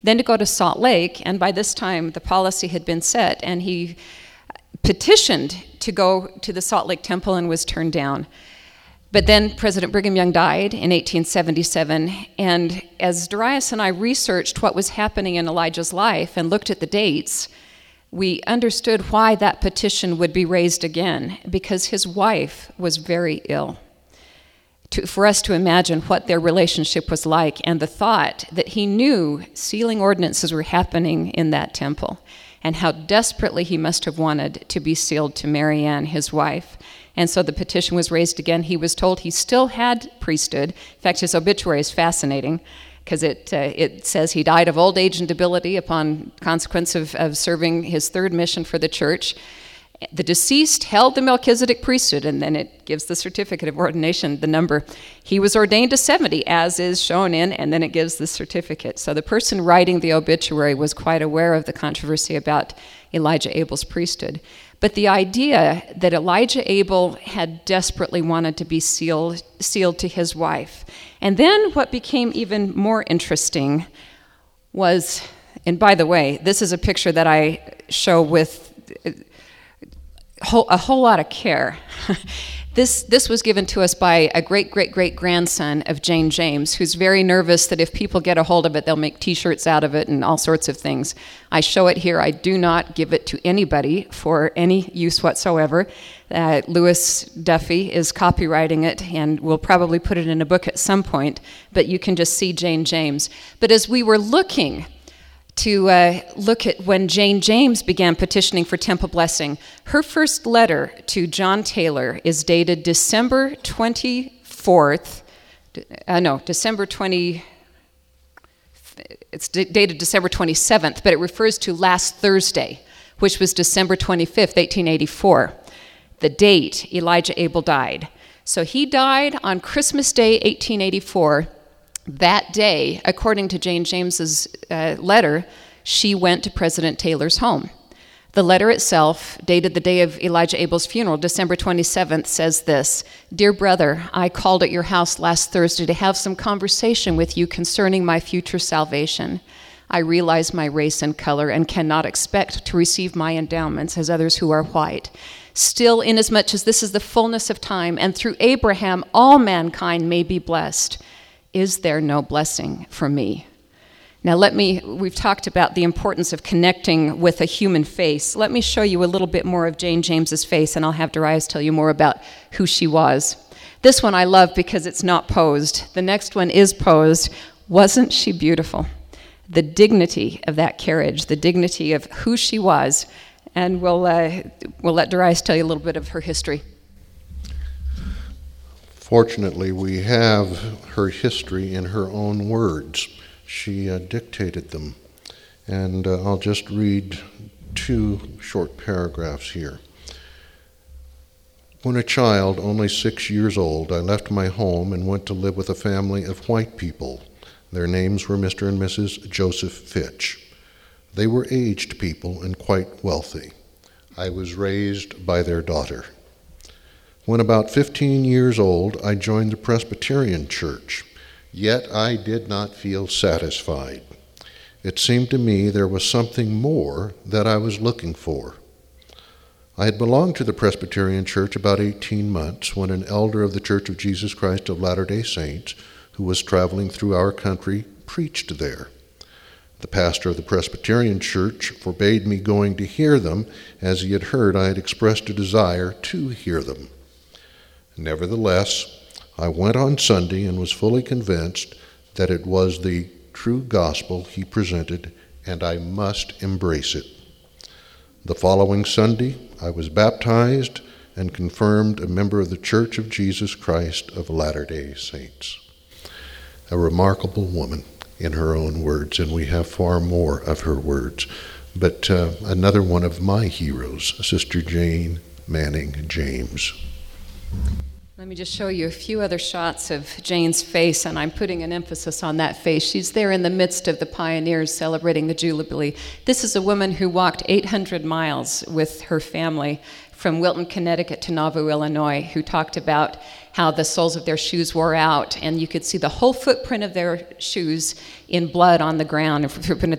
then to go to Salt Lake, and by this time the policy had been set, and he petitioned to go to the Salt Lake Temple and was turned down. But then President Brigham Young died in 1877, and as Darius and I researched what was happening in Elijah's life and looked at the dates, we understood why that petition would be raised again, because his wife was very ill. For us to imagine what their relationship was like, and the thought that he knew sealing ordinances were happening in that temple, and how desperately he must have wanted to be sealed to Mary Ann, his wife. And so the petition was raised again. He was told he still had priesthood. In fact, his obituary is fascinating, because it says he died of old age and debility upon consequence of serving his third mission for the church. The deceased held the Melchizedek priesthood, and then it gives the certificate of ordination, the number. He was ordained to 70, as is shown in, and then it gives the certificate. So the person writing the obituary was quite aware of the controversy about Elijah Abel's priesthood. But the idea that Elijah Abel had desperately wanted to be sealed to his wife. And then what became even more interesting was, and by the way, this is a picture that I show with a whole lot of care. This was given to us by a great-great-great-grandson of Jane James, who's very nervous that if people get a hold of it, they'll make T-shirts out of it and all sorts of things. I show it here. I do not give it to anybody for any use whatsoever. Lewis Duffy is copywriting it, and we'll probably put it in a book at some point, but you can just see Jane James. But as we were looking to look at when Jane James began petitioning for temple blessing, her first letter to John Taylor is dated December 24th, it's dated December 27th, but it refers to last Thursday, which was December 25th, 1884, the date Elijah Abel died. So he died on Christmas Day, 1884. That day, according to Jane James's letter, she went to President Taylor's home. The letter itself, dated the day of Elijah Abel's funeral, December 27th, says this: "Dear brother, I called at your house last Thursday to have some conversation with you concerning my future salvation. I realize my race and color and cannot expect to receive my endowments as others who are white. Still, inasmuch as this is the fullness of time, and through Abraham all mankind may be blessed, is there no blessing for me?" Now we've talked about the importance of connecting with a human face. Let me show you a little bit more of Jane James's face, and I'll have Darius tell you more about who she was. This one I love because it's not posed. The next one is posed. Wasn't she beautiful? The dignity of that carriage, the dignity of who she was. And we'll let Darius tell you a little bit of her history. Fortunately, we have her history in her own words. She dictated them. And I'll just read 2 short paragraphs here. When a child, only 6 years old, I left my home and went to live with a family of white people. Their names were Mr. and Mrs. Joseph Fitch. They were aged people and quite wealthy. I was raised by their daughter. When about 15 years old, I joined the Presbyterian Church, yet I did not feel satisfied. It seemed to me there was something more that I was looking for. I had belonged to the Presbyterian Church about 18 months when an elder of the Church of Jesus Christ of Latter-day Saints, who was traveling through our country, preached there. The pastor of the Presbyterian Church forbade me going to hear them, as he had heard I had expressed a desire to hear them. Nevertheless, I went on Sunday and was fully convinced that it was the true gospel he presented, and I must embrace it. The following Sunday, I was baptized and confirmed a member of the Church of Jesus Christ of Latter-day Saints. A remarkable woman in her own words, and we have far more of her words. But another one of my heroes, Sister Jane Manning James. Let me just show you a few other shots of Jane's face, and I'm putting an emphasis on that face. She's there in the midst of the pioneers celebrating the Jubilee. This is a woman who walked 800 miles with her family from Wilton, Connecticut to Nauvoo, Illinois, who talked about how the soles of their shoes wore out, and you could see the whole footprint of their shoes in blood on the ground, and footprint of